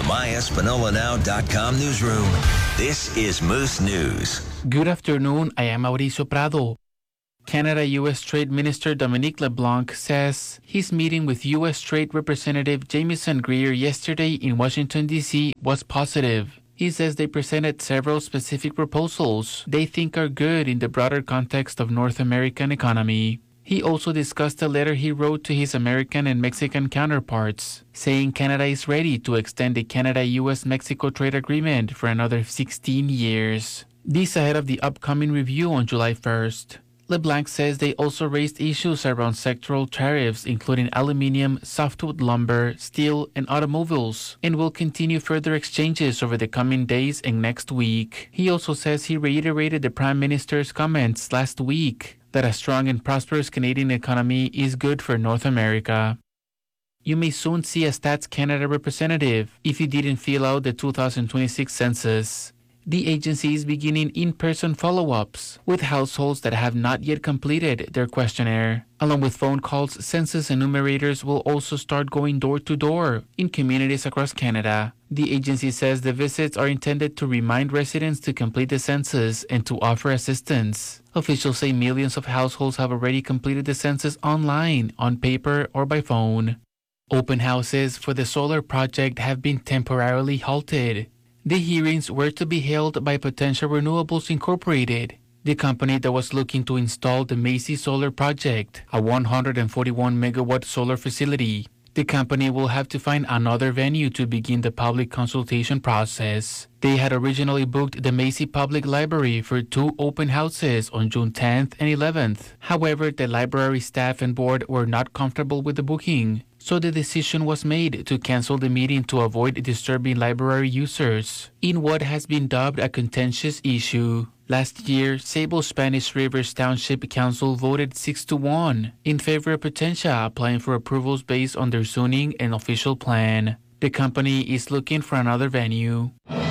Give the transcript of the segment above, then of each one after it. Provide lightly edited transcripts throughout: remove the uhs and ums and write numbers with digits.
myespinolanow.com newsroom, this is Moose News. Good afternoon, I am Mauricio Prado. Canada-U.S. Trade Minister Dominic LeBlanc says his meeting with U.S. Trade Representative Jamieson Greer yesterday in Washington, D.C. was positive. He says they presented several specific proposals they think are good in the broader context of North American economy. He also discussed a letter he wrote to his American and Mexican counterparts, saying Canada is ready to extend the Canada-U.S.-Mexico trade agreement for another 16 years. This ahead of the upcoming review on July 1st. LeBlanc says they also raised issues around sectoral tariffs, including aluminum, softwood lumber, steel, and automobiles, and will continue further exchanges over the coming days and next week. He also says he reiterated the Prime Minister's comments last week that a strong and prosperous Canadian economy is good for North America. You may soon see a Stats Canada representative if you didn't fill out the 2026 census. The agency is beginning in-person follow-ups with households that have not yet completed their questionnaire. Along with phone calls, census enumerators will also start going door-to-door in communities across Canada. The agency says the visits are intended to remind residents to complete the census and to offer assistance. Officials say millions of households have already completed the census online, on paper, or by phone. Open houses for the solar project have been temporarily halted. The hearings were to be held by Potential Renewables Incorporated, the company that was looking to install the Macy Solar Project, a 141-megawatt solar facility. The company will have to find another venue to begin the public consultation process. They had originally booked the Macy Public Library for 2 open houses on June 10th and 11th. However, the library staff and board were not comfortable with the booking, so the decision was made to cancel the meeting to avoid disturbing library users in what has been dubbed a contentious issue. Last year, Sable Spanish Rivers Township Council voted 6-1 in favor of Potentia applying for approvals based on their zoning and official plan. The company is looking for another venue.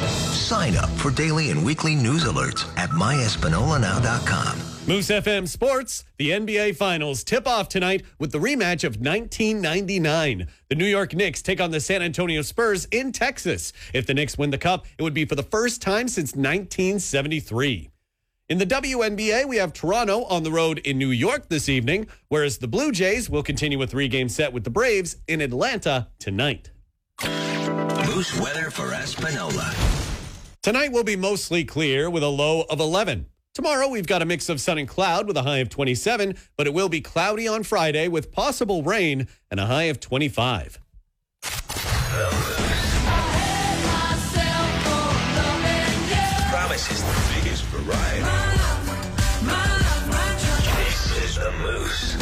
Sign up for daily and weekly news alerts at myespinolanow.com. Moose FM Sports, the NBA Finals tip off tonight with the rematch of 1999. The New York Knicks take on the San Antonio Spurs in Texas. If the Knicks win the cup, it would be for the first time since 1973. In the WNBA, we have Toronto on the road in New York this evening, whereas the Blue Jays will continue a 3-game set with the Braves in Atlanta tonight. Moose weather for Espanola. Tonight will be mostly clear with a low of 11. Tomorrow, we've got a mix of sun and cloud with a high of 27, but it will be cloudy on Friday with possible rain and a high of 25. Promises the biggest variety. This is the Moose.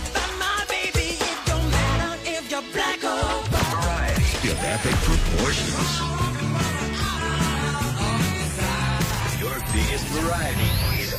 Variety of epic proportions. Your biggest variety.